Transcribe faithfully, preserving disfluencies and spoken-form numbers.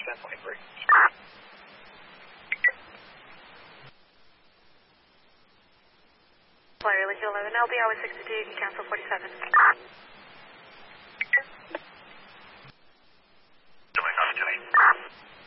ten twenty-three. Flyer Lake eleven, L B always sixty-two, you can cancel forty-seven.